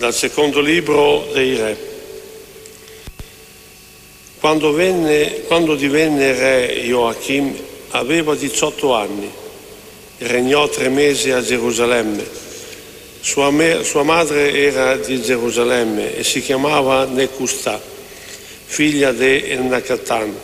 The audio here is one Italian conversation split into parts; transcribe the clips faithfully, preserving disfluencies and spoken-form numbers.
Dal secondo libro dei Re. Quando, venne, quando divenne re Joachim aveva diciotto anni, regnò tre mesi a Gerusalemme. Sua, me, sua madre era di Gerusalemme e si chiamava Necusta, figlia di Elnacatan.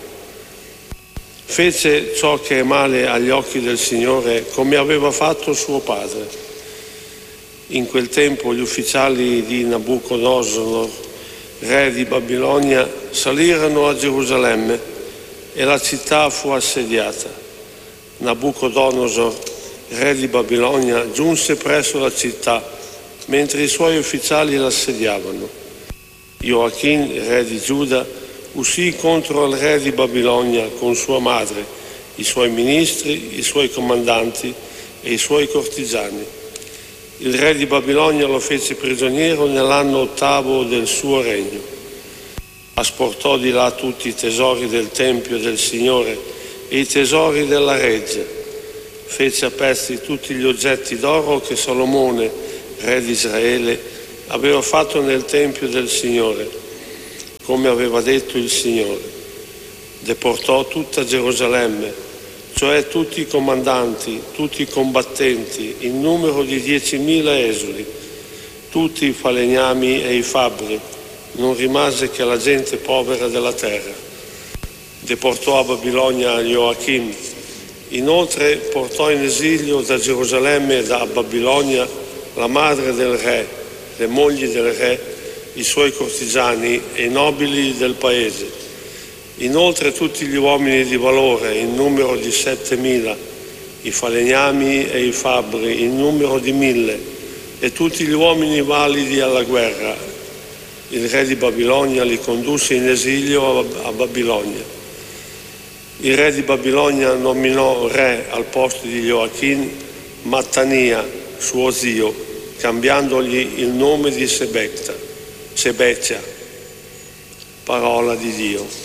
Fece ciò che è male agli occhi del Signore, come aveva fatto suo padre. In quel tempo gli ufficiali di Nabucodonosor, re di Babilonia, salirono a Gerusalemme e la città fu assediata. Nabucodonosor, re di Babilonia, giunse presso la città mentre i suoi ufficiali l'assediavano. Joachim, re di Giuda, uscì contro il re di Babilonia con sua madre, i suoi ministri, i suoi comandanti e i suoi cortigiani. Il re di Babilonia lo fece prigioniero nell'anno ottavo del suo regno. Asportò di là tutti i tesori del Tempio del Signore e i tesori della reggia. Fece a pezzi tutti gli oggetti d'oro che Salomone, re di Israele, aveva fatto nel Tempio del Signore, come aveva detto il Signore. Deportò tutta Gerusalemme, cioè tutti i comandanti, tutti i combattenti, in numero di diecimila esuli, tutti i falegnami e i fabbri, non rimase che la gente povera della terra. Deportò a Babilonia Joachim. Inoltre portò in esilio da Gerusalemme e da Babilonia la madre del re, le mogli del re, i suoi cortigiani e i nobili del paese. Inoltre tutti gli uomini di valore, in numero di settemila, i falegnami e i fabbri, in numero di mille, e tutti gli uomini validi alla guerra. Il re di Babilonia li condusse in esilio a Babilonia. Il re di Babilonia nominò re al posto di Joachim Mattania, suo zio, cambiandogli il nome di Sebecta, Sebecia. Parola di Dio.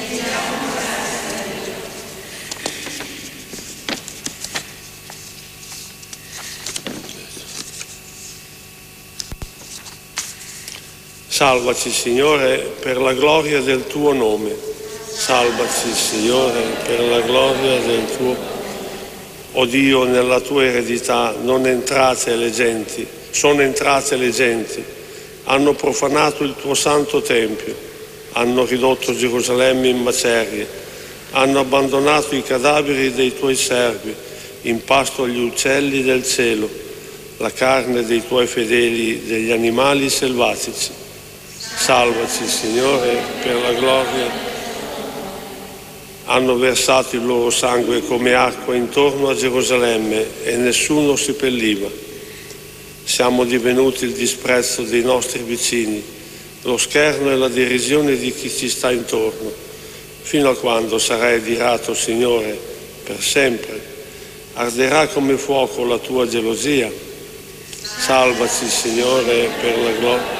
Salvaci, Signore, per la gloria del tuo nome. Salvaci, Signore, per la gloria del tuo. O Dio, nella tua eredità non entrate le genti, sono entrate le genti, hanno profanato il tuo santo tempio, hanno ridotto Gerusalemme in macerie, hanno abbandonato i cadaveri dei tuoi servi in pasto agli uccelli del cielo, la carne dei tuoi fedeli, degli animali selvatici. Salvaci, Signore, per la gloria. Hanno versato il loro sangue come acqua intorno a Gerusalemme e nessuno si pelliva. Siamo divenuti il disprezzo dei nostri vicini, lo scherno e la derisione di chi ci sta intorno. Fino a quando sarai adirato, Signore? Per sempre. Arderà come fuoco la tua gelosia. Salvaci, Signore, per la gloria.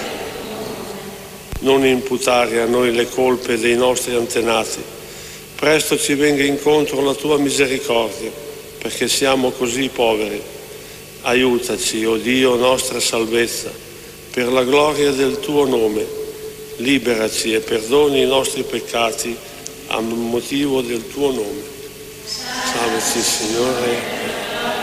Non imputare a noi le colpe dei nostri antenati. Presto ci venga incontro la tua misericordia, perché siamo così poveri. Aiutaci, o Dio, nostra salvezza, per la gloria del tuo nome. Liberaci e perdoni i nostri peccati a motivo del tuo nome. Salvaci, Signore.